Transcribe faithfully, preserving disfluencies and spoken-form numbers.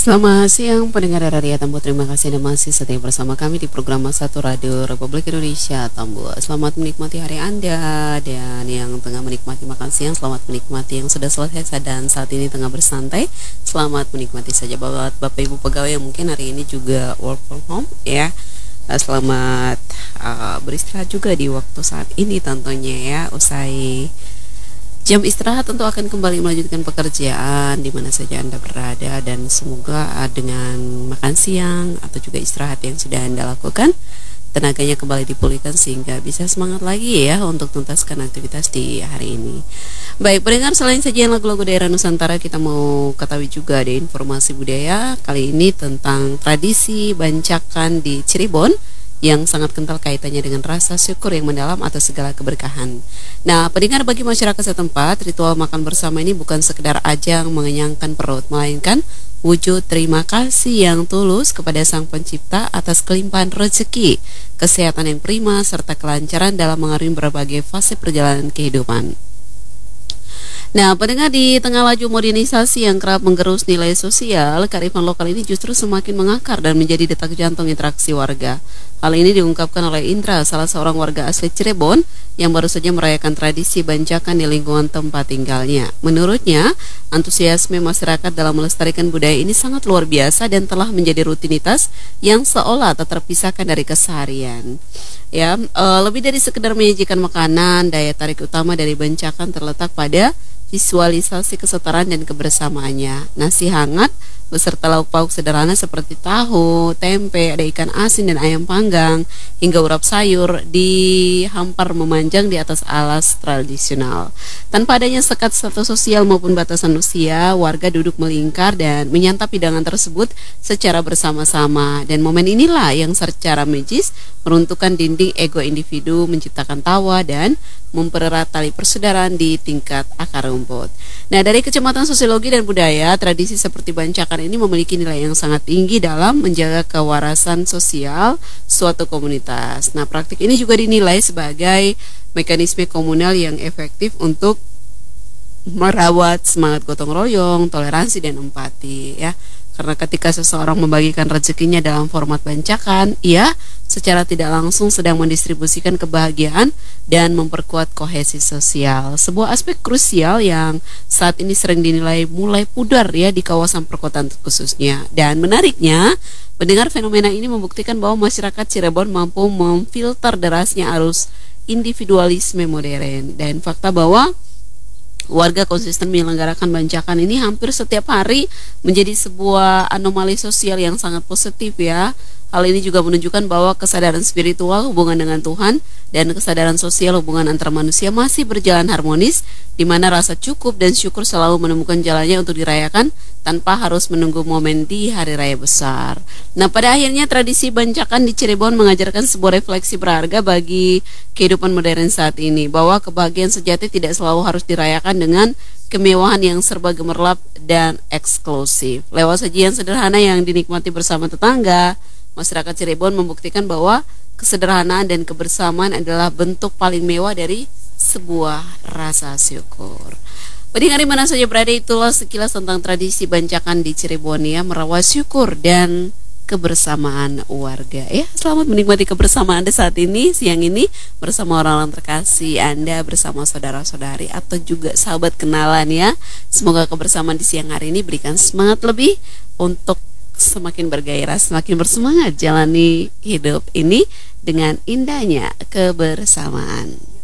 Selamat siang pendengar Radio Tambu. Terima kasih Anda masih setia bersama kami di program satu Radio Republik Indonesia Tambu. Selamat menikmati hari Anda, dan yang tengah menikmati makan siang, selamat menikmati. Yang sudah selesai dan saat ini tengah bersantai, selamat menikmati saja. Buat Bapak Ibu pegawai yang mungkin hari ini juga work from home ya, selamat uh, beristirahat juga di waktu saat ini tentunya ya. Usai jam istirahat tentu akan kembali melanjutkan pekerjaan di mana saja Anda berada, dan semoga dengan makan siang atau juga istirahat yang sudah Anda lakukan, tenaganya kembali dipulihkan sehingga bisa semangat lagi ya untuk tuntaskan aktivitas di hari ini. Baik pendengar, selain sajian lagu-lagu daerah Nusantara, kita mau ketahui juga ada informasi budaya kali ini tentang tradisi bancakan di Cirebon yang sangat kental kaitannya dengan rasa syukur yang mendalam atas segala keberkahan. Nah, pendengar, bagi masyarakat setempat, ritual makan bersama ini bukan sekedar ajang mengenyangkan perut, melainkan wujud terima kasih yang tulus kepada Sang Pencipta atas kelimpahan rezeki, kesehatan yang prima, serta kelancaran dalam mengarungi berbagai fase perjalanan kehidupan. Nah, pendengar, di tengah laju modernisasi yang kerap menggerus nilai sosial, kearifan lokal ini justru semakin mengakar dan menjadi detak jantung interaksi warga. Hal ini diungkapkan oleh Indra, salah seorang warga asli Cirebon yang baru saja merayakan tradisi bancakan di lingkungan tempat tinggalnya. Menurutnya, antusiasme masyarakat dalam melestarikan budaya ini sangat luar biasa dan telah menjadi rutinitas yang seolah tak terpisahkan dari keseharian. Ya, e, lebih dari sekedar menyajikan makanan, daya tarik utama dari bancakan terletak pada visualisasi kesetaraan dan kebersamaannya. Nasi hangat beserta lauk pauk sederhana seperti tahu, tempe, ada ikan asin dan ayam panggang, hingga urap sayur dihampar memanjang di atas alas tradisional. Tanpa adanya sekat status sosial maupun batasan usia, warga duduk melingkar dan menyantap hidangan tersebut secara bersama-sama. Dan momen inilah yang secara magis meruntuhkan dinding ego individu, menciptakan tawa dan mempererat tali persaudaraan di tingkat akar rumput. Nah, dari kacamata sosiologi dan budaya, tradisi seperti bancakan ini memiliki nilai yang sangat tinggi dalam menjaga kewarasan sosial suatu komunitas. Nah, praktik ini juga dinilai sebagai mekanisme komunal yang efektif untuk merawat semangat gotong royong, toleransi dan empati ya. Karena ketika seseorang membagikan rezekinya dalam format bancakan, ia secara tidak langsung sedang mendistribusikan kebahagiaan dan memperkuat kohesi sosial. Sebuah aspek krusial yang saat ini sering dinilai mulai pudar ya di kawasan perkotaan khususnya. Dan menariknya, pendengar, fenomena ini membuktikan bahwa masyarakat Cirebon mampu memfilter derasnya arus individualisme modern, dan fakta bahwa warga konsisten menyelenggarakan bancakan ini hampir setiap hari menjadi sebuah anomali sosial yang sangat positif ya. Hal ini juga menunjukkan bahwa kesadaran spiritual hubungan dengan Tuhan dan kesadaran sosial hubungan antar manusia masih berjalan harmonis, di mana rasa cukup dan syukur selalu menemukan jalannya untuk dirayakan tanpa harus menunggu momen di hari raya besar. Nah, pada akhirnya tradisi bancakan di Cirebon mengajarkan sebuah refleksi berharga bagi kehidupan modern saat ini, bahwa kebahagiaan sejati tidak selalu harus dirayakan dengan kemewahan yang serba gemerlap dan eksklusif. Lewat sajian sederhana yang dinikmati bersama tetangga, masyarakat Cirebon membuktikan bahwa kesederhanaan dan kebersamaan adalah bentuk paling mewah dari sebuah rasa syukur. Pendengar di mana saja berada, itulah sekilas tentang tradisi bancakan di Cirebon ya, merawat syukur dan kebersamaan warga ya. Selamat menikmati kebersamaan Anda saat ini, siang ini, bersama orang-orang terkasih Anda, bersama saudara-saudari atau juga sahabat kenalan ya. Semoga kebersamaan di siang hari ini berikan semangat lebih untuk semakin bergairah, semakin bersemangat jalani hidup ini dengan indahnya kebersamaan.